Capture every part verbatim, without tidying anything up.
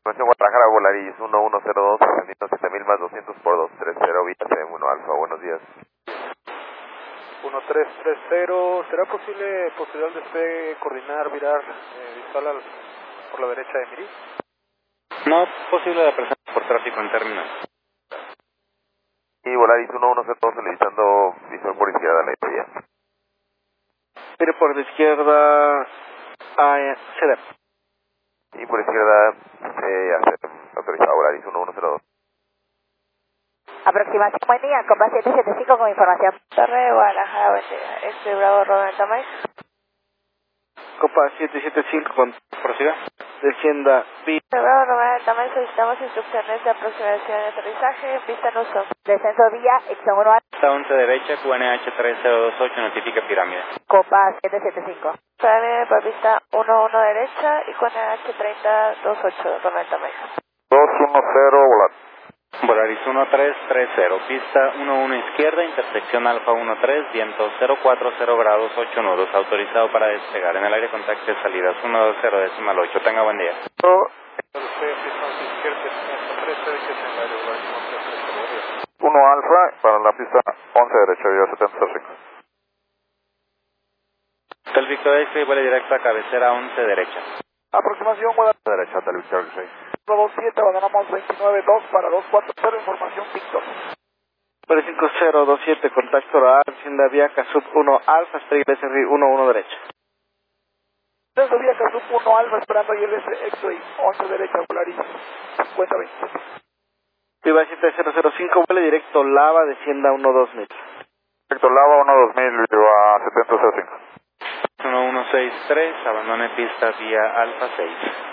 Información Guadalajara, Volaris uno uno cero dos, ascendiendo siete mil más doscientos por dos tres cero, vía C M uno Alfa, buenos días. uno tres tres cero, ¿será posible posterior al despegue coordinar, virar eh, visual al, por la derecha de Miri? No es posible la presencia por tráfico en términos. Y Volaris uno uno cero dos solicitando visual por izquierda a la vía. Mire por la izquierda a ceder. Y por izquierda eh, hacer autorizado Volaris uno uno cero dos. Aproximación, buen día, Copa siete siete cinco con información. Torre de Guadalajara, buen día. Este Bravo Roberto Tamay. Copa siete siete cinco con prosiga. Descienda vía. Bravo Roberto Tamay, solicitamos instrucciones de aproximación y aterrizaje, pista en uso. Descenso vía, Exxon uno Alfa. Pista once derecha, Q N H tres cero dos ocho, notifica pirámide. Copa siete siete cinco. Pirámide por pista uno uno derecha y Q N H treinta dos ocho, Roberto Tamay. dos uno cero, volar. Volaris uno tres tres cero, pista uno uno izquierda, intersección Alfa uno tres, viento cero cuatro cero grados, ocho nudos, autorizado para despegar. En el aire contacto de salidas uno dos cero decimal ocho, tenga buen día. uno Alfa para la pista once derecha, vía setenta cinco. Hotel Victor X, vuela directo a cabecera once derecha. Aproximación Guadalajara derecha, Hotel Victor X. dos siete, abandonamos veintinueve dos para dos cuatro cero, información Victor. cinco cero dos siete, contacto radar, Hacienda vía Casub uno Alfa, estrella S R I uno uno derecha. Desde vía Casub uno Alfa, esperando I L S X-Ray, once derecha, Volaris cincuenta veinte. Viva siete cero cero cinco, vuela directo Lava, descienda uno dos mil. Directo Lava uno dos mil, viva setenta cero cinco. uno uno seis tres, abandone pista vía Alfa seis.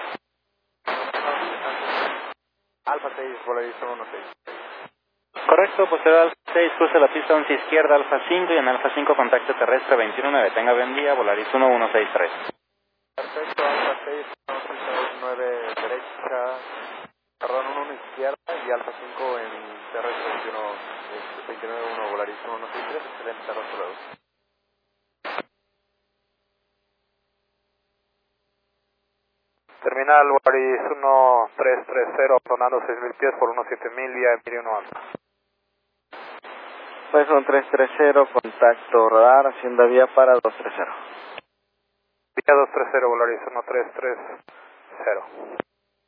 Alfa seis, Volaris uno seis. Correcto, posterior Alfa seis, cruce la pista once izquierda, Alfa cinco y en Alfa cinco contacto terrestre veintiuno nueve. Tenga buen día, Volaris uno uno seis tres. Perfecto, Alfa seis, nueve derecha, perdón, uno uno izquierda y Alfa cinco en terrestre veintiuno uno, Volaris uno uno seis tres, excelente, hasta luego. Terminal Volaris uno tres tres cero, sonando seis mil pies por uno siete mil, vía Emilio uno Alfa. Pues un tres tres cero, contacto radar, Hacienda vía para dos tres cero. Vía dos tres cero, Volaris uno tres tres cero.